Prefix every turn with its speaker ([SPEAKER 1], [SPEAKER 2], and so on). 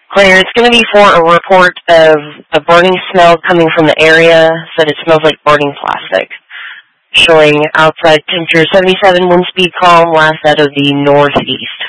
[SPEAKER 1] Claire, it's going to be for a report of a burning smell coming from the area. Said it smells like burning plastic. Showing outside temperature 77, wind speed calm, last out of the northeast.